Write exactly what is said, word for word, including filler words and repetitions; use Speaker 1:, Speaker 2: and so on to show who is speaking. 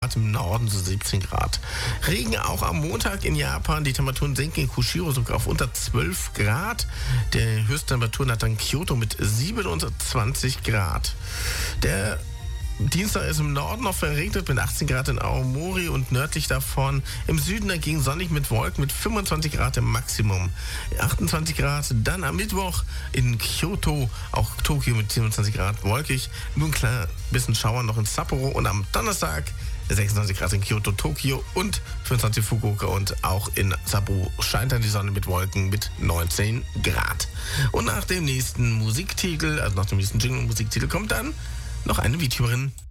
Speaker 1: Grad, im Norden so siebzehn Grad. Regen auch am Montag in Japan. Die Temperaturen sinken in Kushiro sogar auf unter zwölf Grad. Die Höchsttemperaturen hat dann Kyoto mit siebenundzwanzig Grad. Der Dienstag ist im Norden noch verregnet mit achtzehn Grad in Aomori und nördlich davon. Im Süden dagegen sonnig mit Wolken mit fünfundzwanzig Grad im Maximum. achtundzwanzig Grad dann am Mittwoch in Kyoto, auch Tokio mit siebenundzwanzig Grad wolkig. Nur ein kleiner bisschen Schauer noch in Sapporo und am Donnerstag sechsundzwanzig Grad in Kyoto, Tokio und fünfundzwanzig Fukuoka und auch in Sapporo scheint dann die Sonne mit Wolken mit neunzehn Grad. Und nach dem nächsten Musiktitel, also nach dem nächsten Jingle-Musiktitel kommt dann noch eine VTuberin.